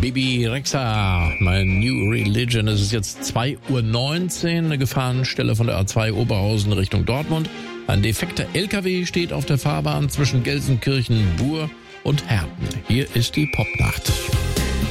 Bibi Rexha, mein New Religion. Es ist jetzt 2:19 Uhr, eine Gefahrenstelle von der A2 Oberhausen Richtung Dortmund. Ein defekter LKW steht auf der Fahrbahn zwischen Gelsenkirchen, Buhr und Herten. Hier ist die Popnacht.